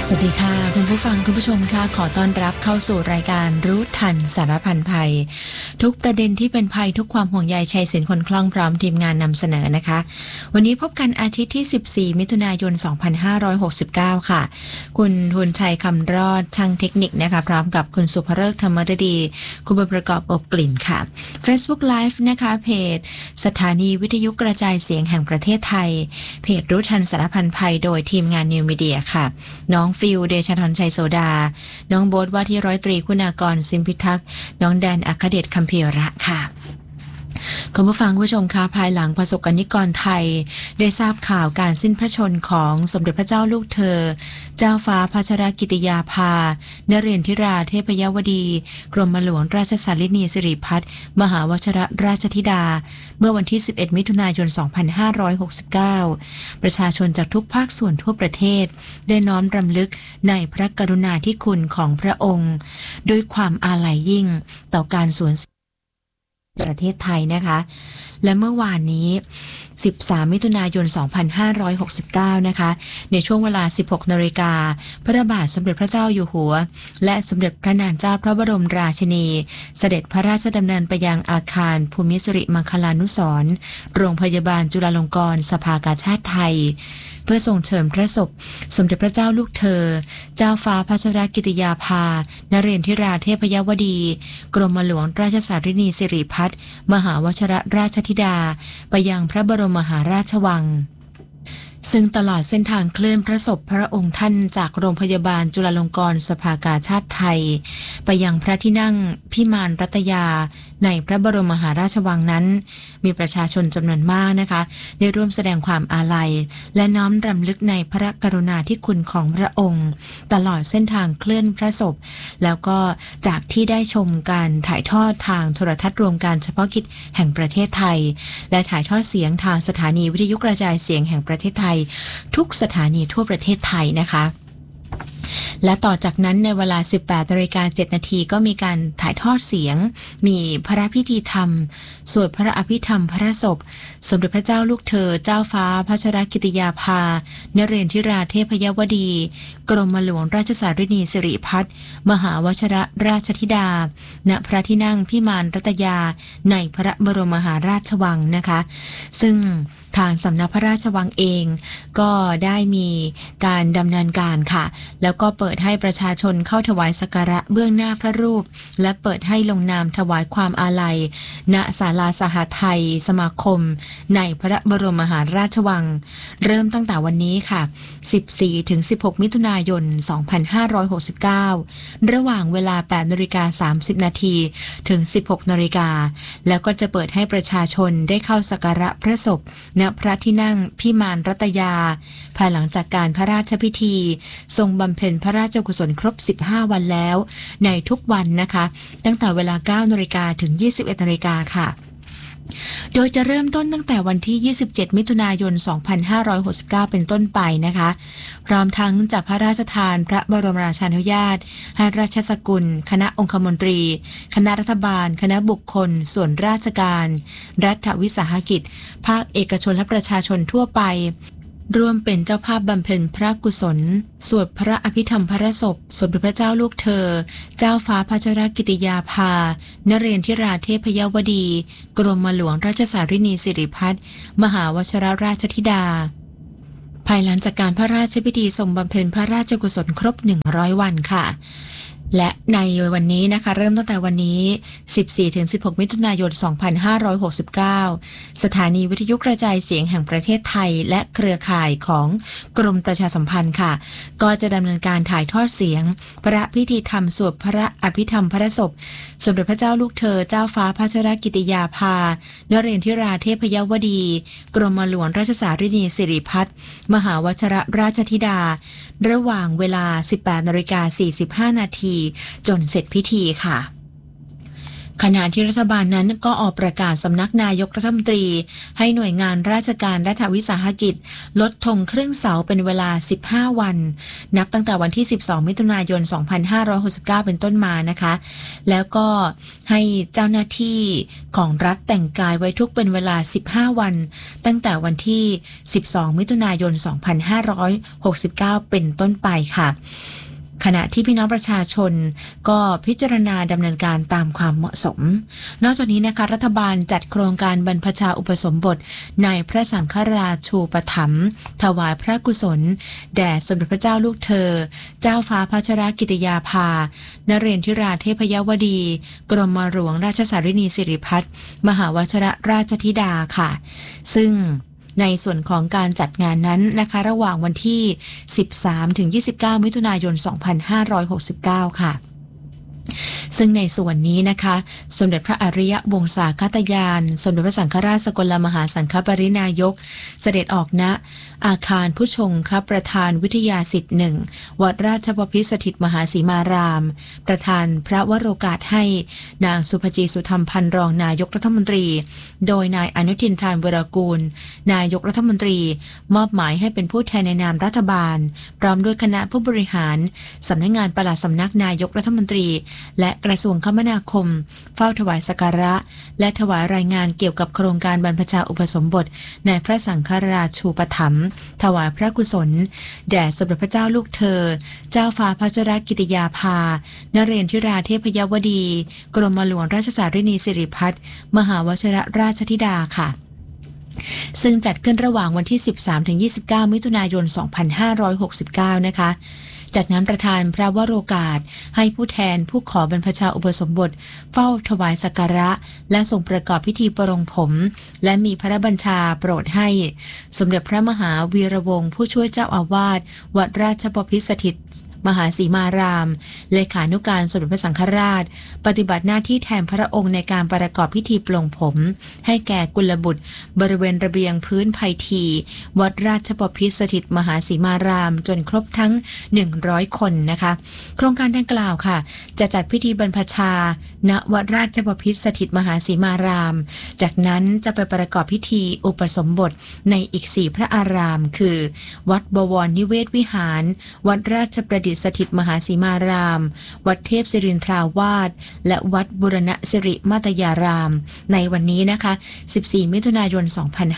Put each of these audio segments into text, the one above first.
สวัสดีค่ะคุณผู้ฟังคุณผู้ชมค่ะขอต้อนรับเข้าสู่รายการรู้ทันสารพันภัยทุกประเด็นที่เป็นภัยทุกความห่วงใยชัยศิลป์คนคล่องพร้อมทีมงานนำเสนอนะคะวันนี้พบกันอาทิตย์ที่14มิถุนายน2569ค่ะคุณทุนชัยคำรอดช่างเทคนิคนะคะพร้อมกับคุณสุภฤกษ์ธรรมฤดีคุณบุญประกอบอบกลิ่นค่ะ Facebook Live นะคะเพจสถานีวิทยุกระจายเสียงแห่งประเทศไทยเพจรู้ทันสารพันภัยโดยทีมงานนิวมีเดียค่ะน้องฟิลเดชธรชัยโสดาน้องโบ๊ทว่าที่ร้อยตรีคุณากรสิมพิทักษ์น้องแดนอัคเดชคัมภีระค่ะคุณผู้ฟังผู้ชมคะภายหลังประสบกนิกรไทยได้ทราบข่าวการสิ้นพระชนของสมเด็จพระเจ้าลูกเธอเจ้าฟ้าพัชรกิติยาภานเรศธิราเทพยวดีกรมหลวงราชสารินีสิริพัฒน์มหาวชรราชธิดาเมื่อวันที่11มิถุนายน2569ประชาชนจากทุกภาคส่วนทั่วประเทศได้น้อมรำลึกในพระกรุณาธิคุณของพระองค์ด้วยความอาลัยยิ่งต่อการสูญเสียประเทศไทยนะคะและเมื่อวานนี้13มิถุนายน2569นะคะในช่วงเวลา 16 นาฬิกาพระบาทสมเด็จพระเจ้าอยู่หัวและสมเด็จพระนางเจ้าพระบรมราชินีเสด็จพระราชดำเนินไปยังอาคารภูมิสิริมังคลานุสรณ์โรงพยาบาลจุฬาลงกรณ์สภากาชาดไทยเพื่อส่งเฉิมพระศพสมเด็จพระเจ้าลูกเธอเจ้าฟ้าพัชรกิติยาภานเรศธิราเทพยวดีกรมหลวงราชสารินีสิริพัฒน์มหาวชรราชธิดาไปยังพระบรมมหาราชวังซึ่งตลอดเส้นทางเคลื่อนพระศพพระองค์ท่านจากโรงพยาบาลจุฬาลงกรณ์สภากาชาดไทยไปยังพระที่นั่งพิมานรัตยาในพระบรมมหาราชวังนั้นมีประชาชนจำนวนมากนะคะได้ร่วมแสดงความอาลัยและน้อมรำลึกในพระกรุณาธิคุณของพระองค์ตลอดเส้นทางเคลื่อนพระศพแล้วก็จากที่ได้ชมการถ่ายทอดทางโทรทัศน์รวมการเฉพาะกิจแห่งประเทศไทยและถ่ายทอดเสียงทางสถานีวิทยุกระจายเสียงแห่งประเทศไทยทุกสถานีทั่วประเทศไทยนะคะและต่อจากนั้นในเวลา 18:07 นาทีก็มีการถ่ายทอดเสียงมีพระพิธีธรรมสวดพระอภิธรรมพระศพสมเด็จพระเจ้าลูกเธอเจ้าฟ้าพัชรกิติยาภานเรศธิราเทพยวดีกรมหลวงราชสารินีสิริพัฒน์มหาวชรราชธิดาณพระที่นั่งพิมานรัตยาในพระบรมมหาราชวังนะคะซึ่งทางสำนักพระราชวังเองก็ได้มีการดำเนินการค่ะแล้วก็เปิดให้ประชาชนเข้าถวายสักการะเบื้องหน้าพระรูปและเปิดให้ลงนามถวายความอาลัยณศาลาสหไทยสมาคมในพระบรมมหาราชวังเริ่มตั้งแต่วันนี้ค่ะ14 ถึง 16 มิถุนายน 2569ระหว่างเวลา 8:30 นาทีถึง 16 นาฬิกาแล้วก็จะเปิดให้ประชาชนได้เข้าสักการะพระศพณพระที่นั่งพิมานรัตยาภายหลังจากการพระราชพิธีทรงบำเพ็ญพระราชกุศลครบ15วันแล้วในทุกวันนะคะตั้งแต่เวลา 9 นาฬิกาถึง 21 นาฬิกาค่ะโดยจะเริ่มต้นตั้งแต่วันที่ 27 มิถุนายน 2569 เป็นต้นไปนะคะพร้อมทั้งจะพระราชทานพระบรมราชานุญาตให้ราชสกุลคณะองคมนตรีคณะรัฐบาลคณะบุคคลส่วนราชการรัฐวิสาหกิจภาคเอกชนและประชาชนทั่วไปร่วมเป็นเจ้าภาพบำเพ็ญพระกุศลสวดพระอภิธรรมพระศพสมเด็จพระเจ้าลูกเธอเจ้าฟ้าพัชรกิติยาภานเรศธิราเทพยวดีกรมหลวงราชสารินีสิริพัฒน์มหาวชรราชธิดาภายหลังจากการพระราชพิธีทรงบำเพ็ญพระราชกุศลครบ100วันค่ะและในวันนี้นะคะเริ่มตั้งแต่วันนี้ 14-16 มิถุนายน 2569 สถานีวิทยุกระจายเสียงแห่งประเทศไทยและเครือข่ายของกรมประชาสัมพันธ์ค่ะก็จะดำเนินการถ่ายทอดเสียงพระพิธีธรรมสวดพระอภิธรรมพระศพสมเด็จพระเจ้าลูกเธอเจ้าฟ้าพัชรกิติยาภานเรศธิราเทพยวดีกรมหลวงราชสารินีสิริพัฒน์มหาวชรราชธิดาระหว่างเวลา 18:45 นาทีจนเสร็จพิธีค่ะขณะที่รัฐบาลนั้นก็ออกประกาศสำนักนายกรัฐมนตรีให้หน่วยงานราชการรัฐวิสาหกิจลดธงครึ่งเสาเป็นเวลา15วันนับตั้งแต่วันที่12มิถุนายน2569เป็นต้นมานะคะแล้วก็ให้เจ้าหน้าที่ของรัฐแต่งกายไว้ทุกเป็นเวลา15วันตั้งแต่วันที่12มิถุนายน2569เป็นต้นไปค่ะขณะที่พี่น้องประชาชนก็พิจารณาดำเนินการตามความเหมาะสมนอกจากนี้นะคะรัฐบาลจัดโครงการบรรพชาอุปสมบทในพระสังฆราชูปถัมภ์ถวายพระกุศลแด่สมเด็จพระเจ้าลูกเธอเจ้าฟ้าพัชรกิติยาภานเรนทิราเทพยวดีกรมหลวงราชสารินีสิริพัฒน์มหาวชิรราชธิดาค่ะซึ่งในส่วนของการจัดงานนั้นนะคะระหว่างวันที่13-29มิถุนายน2569ค่ะซึ่งในส่วนนี้นะคะสมเด็จพระอริยวงศาคตญาณสมเด็จพระสังฆราชสกลมหาสังฆปรินายกเสด็จออกณอาคารผู้ชงครับประธานวิทยาสิทธิ์1วัดราชบพิตรสถิตมหาสีมารามประธานพระวโรกาสให้นางสุภจีสุธรรมพันธ์รองนายกรัฐมนตรีโดยนายอนุทินชาญวีรกูลนายกรัฐมนตรีมอบหมายให้เป็นผู้แทนในนามรัฐบาลพร้อมด้วยคณะผู้บริหารสำนักงานปลัดสำนักนายกรัฐมนตรีและกระทรวงคมนาคมเฝ้าถวายสักการะและถวายรายงานเกี่ยวกับโครงการบรรพชาอุปสมบทในพระสังฆราชูปถัมภ์ถวายพระกุศลแด่สมเด็จพระเจ้าลูกเธอเจ้าฟ้าพัชรกิติยาภานเรนทิราเทพยวดีกรมหลวงราชสารินีสิริพัฒน์มหาวชิรราชธิดาค่ะซึ่งจัดขึ้นระหว่างวันที่ 13-29 มิถุนายน 2569 นะคะจากนั้นประธานพระวโรกาสให้ผู้แทนผู้ขอบรรพชาอุปสมบทเฝ้าถวายสักการะและทรงประกอบพิธีปรงผมและมีพระบัญชาโปรดให้สมเด็จพระมหาวีระวงศ์ผู้ช่วยเจ้าอาวาสวัดราชบพิตรสถิตมหาสีมารามเลขานุการสมเด็จพระสังฆราชปฏิบัติหน้าที่แทนพระองค์ในการประกอบพิธีปลงผมให้แก่กุลบุตรบริเวณระเบียงพื้นไผ่ทีวัดราชบพิตรสถิตมหาสีมารามจนครบทั้ง100คนนะคะโครงการดังกล่าวค่ะจะจัดพิธีบรรพชาณวัดราชบพิตรสถิตมหาสีมารามจากนั้นจะไปประกอบพิธีอุปสมบทในอีก4พระอารามคือวัดบวรนิเวศวิหารวัดราชประดิษฐ์สถิตมหาสีมารามวัดเทพศิรินทราวาสและวัดบุรณสิริมาตยารามในวันนี้นะคะ14มิถุนายน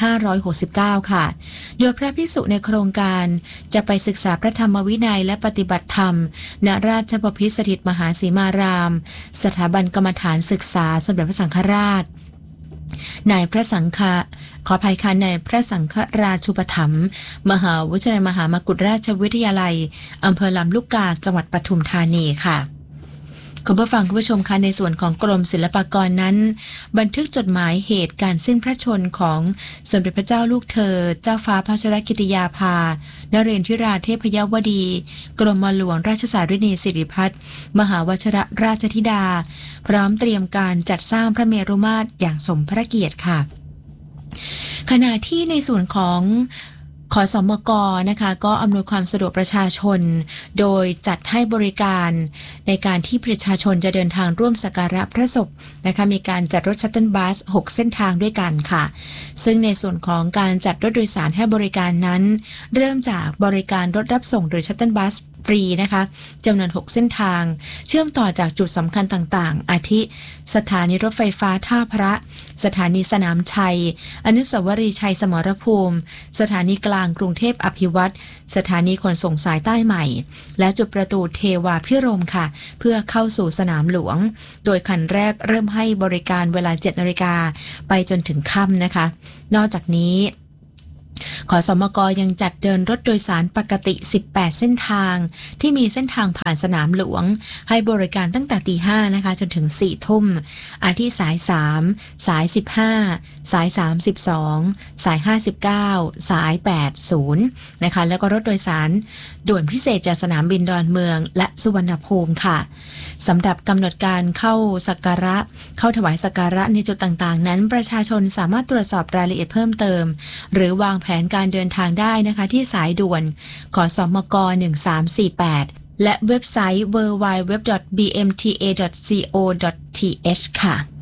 2569ค่ะโดยพระภิกษุในโครงการจะไปศึกษาพระธรรมวินัยและปฏิบัติธรรมณราชบพิตรสถิตมหาสีมารามสถาบันกรรมฐานศึกษาสมเด็จพระสังฆราชในพระสังฆขออภัยค่ะในพระสังฆราชูปถัมภ์มหาวิทยาลัยมหามกุฏราชวิทยาลัยอำเภอลำลูกกาจังหวัดปทุมธานีค่ะคุณผู้ฟังคุณผู้ชมคะในส่วนของกรมศิลปากรนั้นบันทึกจดหมายเหตุการสิ้นพระชนของสมเด็จพระเจ้าลูกเธอเจ้าฟ้าพัชรกิติยาภานเรนทิราเทพยวดีกรมหลวงราชสารินีสิริพัฒน์มหาวชิรราชธิดาพร้อมเตรียมการจัดสร้างพระเมรุมาตรอย่างสมพระเกียรติค่ะขณะที่ในส่วนของขสมก.นะคะก็อำนวยความสะดวกประชาชนโดยจัดให้บริการในการที่ประชาชนจะเดินทางร่วมสักการะพระศพนะคะมีการจัดรถชัตเทิลบัส6เส้นทางด้วยกันค่ะซึ่งในส่วนของการจัดรถโดยสารให้บริการนั้นเริ่มจากบริการรถรับส่งโดยชัตเทิลบัสฟรีนะคะจำนวน6เส้นทางเชื่อมต่อจากจุดสำคัญต่างๆอาทิสถานีรถไฟฟ้าท่าพระสถานีสนามชัยอนุสาวรีย์ชัยสมรภูมิสถานีกลางกรุงเทพอภิวัตรสถานีขนส่งสายใต้ใหม่และจุดประตูเทวาพิรมค่ะเพื่อเข้าสู่สนามหลวงโดยคันแรกเริ่มให้บริการเวลา 7:00 น.ไปจนถึงค่ำนะคะนอกจากนี้ขสมก.ยังจัดเดินรถโดยสารปกติ18เส้นทางที่มีเส้นทางผ่านสนามหลวงให้บริการตั้งแต่ 5:00 นะคะจนถึง 4:00 น.อาทิสาย3สาย15สาย32สาย59สาย80นะคะแล้วก็รถโดยสารด่วนพิเศษจากสนามบินดอนเมืองและสุวรรณภูมิค่ะสำหรับกำหนดการเข้าสักการะเข้าถวายสักการะในจุดต่างๆนั้นประชาชนสามารถตรวจสอบรายละเอียดเพิ่มเติมหรือวางแผนการเดินทางได้นะคะที่สายด่วนขสมก1348และเว็บไซต์ www.bmta.co.th ค่ะ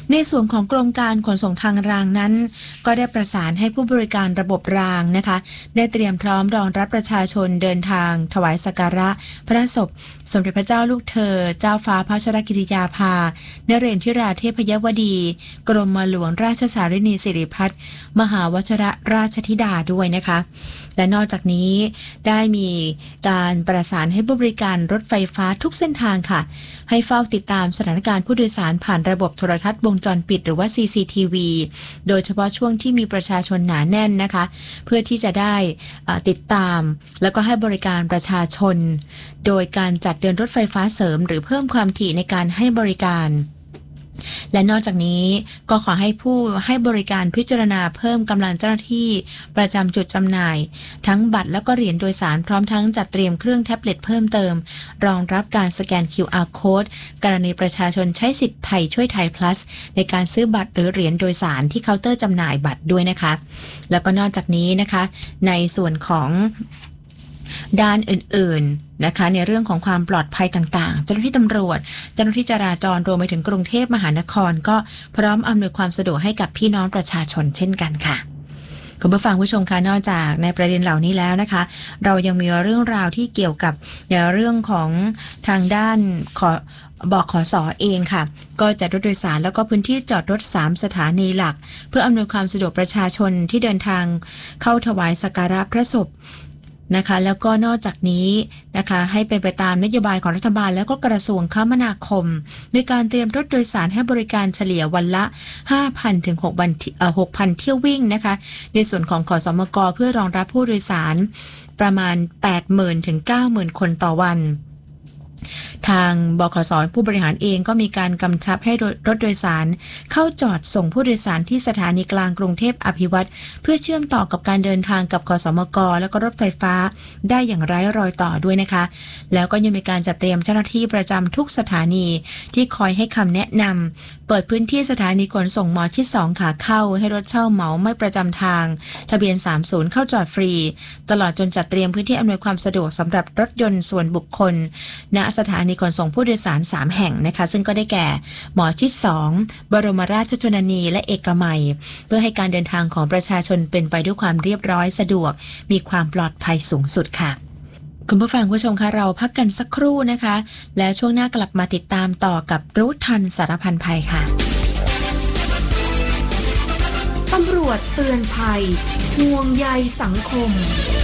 ในส่วนของกรมการขนส่งทางรางนั้นก็ได้ประสานให้ผู้บริการระบบรางนะคะได้เตรียมพร้อมรองรับประชาชนเดินทางถวายสักการะพระศพสมเด็จพระเจ้าลูกเธอเจ้าฟ้าพระชรกิติยาภานเรนทิราเทพยวดีกรมหลวงราชสารินีสิริพัฒน์มหาวชิรราชธิดาด้วยนะคะและนอกจากนี้ได้มีการประสานให้ผู้บริการรถไฟฟ้าทุกเส้นทางค่ะให้เฝ้าติดตามสถานการณ์ผู้โดยสารผ่านระบบโทรทัศน์วงจรปิดหรือว่า CCTV โดยเฉพาะช่วงที่มีประชาชนหนาแน่นนะคะเพื่อที่จะได้ติดตามแล้วก็ให้บริการประชาชนโดยการจัดเดินรถไฟฟ้าเสริมหรือเพิ่มความถี่ในการให้บริการและนอกจากนี้ก็ขอให้ผู้ให้บริการพิจารณาเพิ่มกำลังเจ้าหน้าที่ประจำจุดจำหน่ายทั้งบัตรแล้วก็เหรียญโดยสารพร้อมทั้งจัดเตรียมเครื่องแท็บเล็ตเพิ่มเติมรองรับการสแกน QR Code กรณีประชาชนใช้สิทธิ์ไทยช่วยไทย plus ในการซื้อบัตรหรือเหรียญโดยสารที่เคาน์เตอร์จำหน่ายบัตรด้วยนะคะแล้วก็นอกจากนี้นะคะในส่วนของด้านอื่นๆนะคะในเรื่องของความปลอดภัยต่างๆเจ้าหน้าที่ตำรวจเจ้าหน้าที่จราจรรวมไปถึงกรุงเทพมหานครก็พร้อมอำนวยความสะดวกให้กับพี่น้องประชาชนเช่นกันค่ะคุณผู้ฟังผู้ชมคะนอกจากในประเด็นเหล่านี้แล้วนะคะเรายังมีเรื่องราวที่เกี่ยวกับเรื่องของทางด้านบขส.เองค่ะก็จัดรถโดยสารแล้วก็พื้นที่จอดรถ3สถานีหลักเพื่ออำนวยความสะดวกประชาชนที่เดินทางเข้าถวายสักการะพระศพนะคะแล้วก็นอกจากนี้นะคะให้เป็นไปตามนโยบายของรัฐบาลแล้วก็กระทรวงคมนาคมในการเตรียมรถโดยสารให้บริการเฉลี่ยวันละ 5,000 ถึง 6,000 เที่ยววิ่งนะคะในส่วนของขสมกเพื่อรองรับผู้โดยสารประมาณ 80,000 ถึง 90,000 คนต่อวันทางบขส.ผู้บริหารเองก็มีการกำชับให้รถโดยสารเข้าจอดส่งผู้โดยสารที่สถานีกลางกรุงเทพอภิวัตรเพื่อเชื่อมต่อกับการเดินทางกับขสมกแล้วก็รถไฟฟ้าได้อย่างไร้รอยต่อด้วยนะคะแล้วก็ยังมีการจัดเตรียมเจ้าหน้าที่ประจำทุกสถานีที่คอยให้คำแนะนำเปิดพื้นที่สถานีขนส่งม.ที่ 2 ขาเข้าให้รถเช่าเหมาไม่ประจำทางทะเบียน30เข้าจอดฟรีตลอดจนจัดเตรียมพื้นที่อำนวยความสะดวกสำหรับรถยนต์ส่วนบุคคลณสถานีขนส่งผู้โดยสาร3แห่งนะคะซึ่งก็ได้แก่หมอชิด2บรมราชชนนีและเอกมัยเพื่อให้การเดินทางของประชาชนเป็นไปด้วยความเรียบร้อยสะดวกมีความปลอดภัยสูงสุดค่ะคุณผู้ฟังผู้ชมคะเราพักกันสักครู่นะคะแล้วช่วงหน้ากลับมาติดตามต่อกับรู้ทันสารพันภัยค่ะตำรวจเตือนภัยห่วงใยสังคม